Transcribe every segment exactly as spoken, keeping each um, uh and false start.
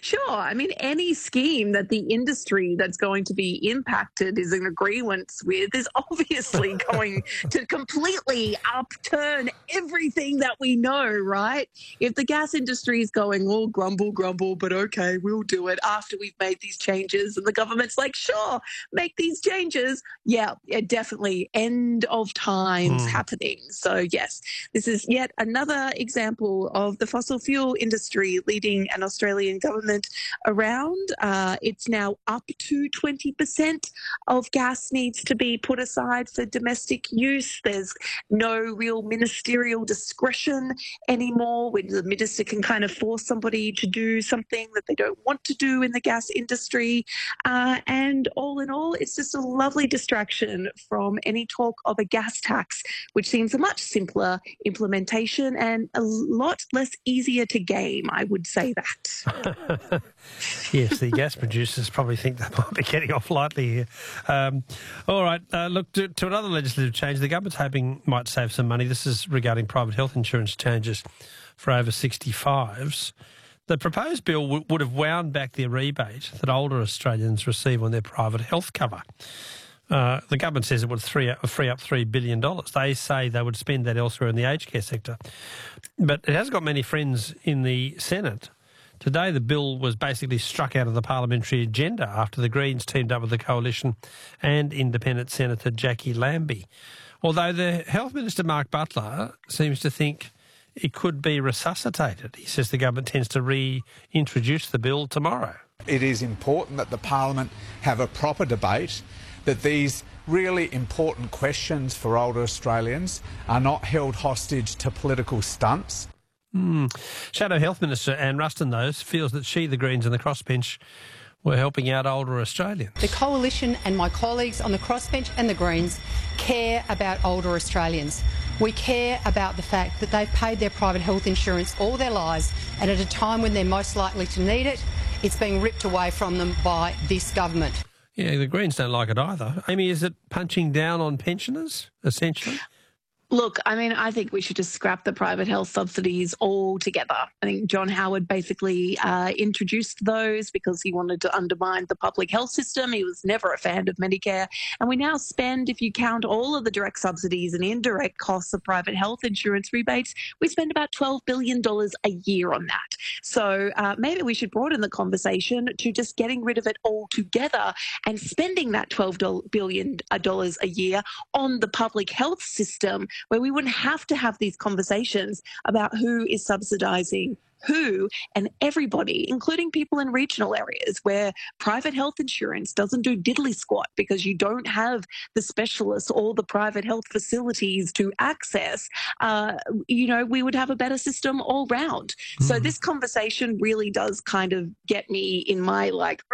Sure. I mean, any scheme that the industry that's going to be impacted is in agreement with is obviously going to completely upturn everything that we know, right? If the gas industry is going, oh, grumble, grumble, but okay, we'll do it after we've made these changes, and the government's like, sure, make these changes. Yeah, yeah definitely end of times Mm. happening. So, yes, this is yet another example of the fossil fuel industry leading an Australian government around. Uh, it's now up to twenty percent of gas needs to be put aside for domestic use. There's no real ministerial discretion anymore when the minister can kind of force somebody to do something that they don't want to do in the gas industry. Uh, and all in all, it's just a lovely distraction from any talk of a gas tax, which seems a much simpler implementation and a lot less easier to game, I would say that. Yes, the gas producers probably think they might be getting off lightly here. Um, all right, uh, look, to, to another legislative change. The government's hoping might save some money. This is regarding private health insurance changes for over sixty-fives. The proposed bill w- would have wound back the rebate that older Australians receive on their private health cover. Uh, the government says it would free up, free up three billion dollars. They say they would spend that elsewhere in the aged care sector. But it has got many friends in the Senate. Today the bill was basically struck out of the parliamentary agenda after the Greens teamed up with the Coalition and Independent Senator Jackie Lambie. Although the Health Minister Mark Butler seems to think it could be resuscitated. He says the government tends to reintroduce the bill tomorrow. It is important that the Parliament have a proper debate, that these really important questions for older Australians are not held hostage to political stunts. Mm. Shadow Health Minister Anne Ruston, though, feels that she, the Greens and the crossbench were helping out older Australians. The Coalition and my colleagues on the crossbench and the Greens care about older Australians. We care about the fact that they've paid their private health insurance all their lives, and at a time when they're most likely to need it, it's being ripped away from them by this government. Yeah, the Greens don't like it either. Amy, is it punching down on pensioners, essentially? Look, I mean, I think we should just scrap the private health subsidies altogether. I think John Howard basically uh, introduced those because he wanted to undermine the public health system. He was never a fan of Medicare. And we now spend, if you count all of the direct subsidies and indirect costs of private health insurance rebates, we spend about twelve billion dollars a year on that. So uh, maybe we should broaden the conversation to just getting rid of it altogether and spending that twelve billion dollars a year on the public health system, where we wouldn't have to have these conversations about who is subsidising who, and everybody, including people in regional areas where private health insurance doesn't do diddly squat because you don't have the specialists or the private health facilities to access. Uh, you know, we would have a better system all round. Mm. So this conversation really does kind of get me in my like,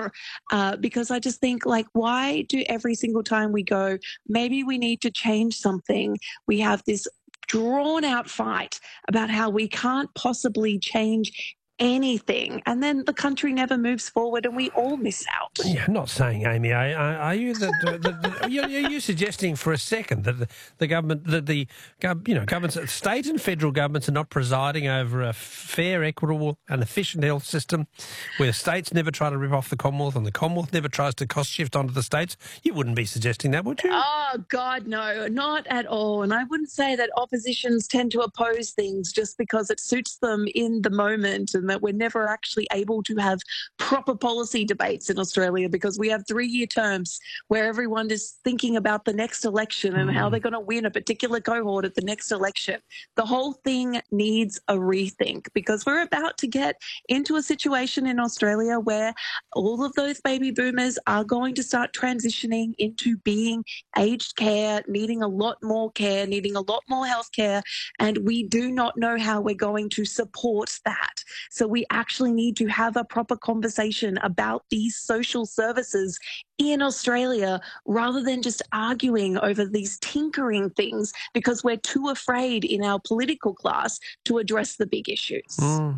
uh, because I just think like, why do every single time we go, maybe we need to change something, we have this drawn out fight about how we can't possibly change anything, and then the country never moves forward and we all miss out. Yeah, I'm not saying, Amy, are, are you the, the, the you're, you're suggesting for a second that the, the government, that the you know governments, state and federal governments are not presiding over a fair, equitable and efficient health system where states never try to rip off the Commonwealth and the Commonwealth never tries to cost shift onto the states? You wouldn't be suggesting that, would you? Oh, God, no, not at all. And I wouldn't say that oppositions tend to oppose things just because it suits them in the moment, and that we're never actually able to have proper policy debates in Australia because we have three-year terms where everyone is thinking about the next election and mm. how they're going to win a particular cohort at the next election. The whole thing needs a rethink because we're about to get into a situation in Australia where all of those baby boomers are going to start transitioning into being aged care, needing a lot more care, needing a lot more health care, and we do not know how we're going to support that. So we actually need to have a proper conversation about these social services in Australia rather than just arguing over these tinkering things because we're too afraid in our political class to address the big issues. Mm.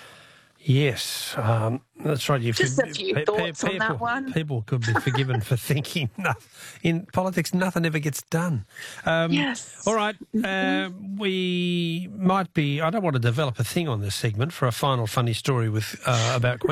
Yes, um, that's right. You've, Just a few pe- thoughts pe- on people, that one. People could be forgiven for thinking no, in politics nothing ever gets done. Um, yes. All right. Uh, we might be, I don't want to develop a thing on this segment for a final funny story with uh, about Queen.